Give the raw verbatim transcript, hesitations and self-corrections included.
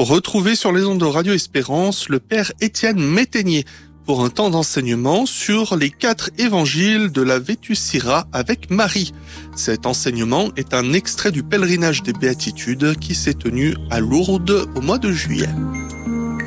Retrouvez sur les ondes de Radio Espérance le père Étienne Métainier pour un temps d'enseignement sur les quatre évangiles de la Vétusira avec Marie. Cet enseignement est un extrait du pèlerinage des Béatitudes qui s'est tenu à Lourdes au mois de juillet.